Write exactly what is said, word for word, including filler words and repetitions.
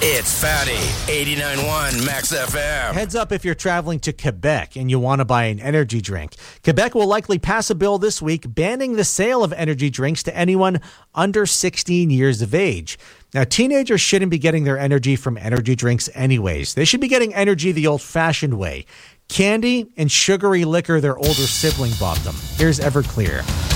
It's Fatty, eighty-nine point one Max F M. Heads up if you're traveling to Quebec and you want to buy an energy drink. Quebec will likely pass a bill this week banning the sale of energy drinks to anyone under sixteen years of age. Now, teenagers shouldn't be getting their energy from energy drinks anyways. They should be getting energy the old-fashioned way. Candy and sugary liquor their older sibling bought them. Here's Everclear.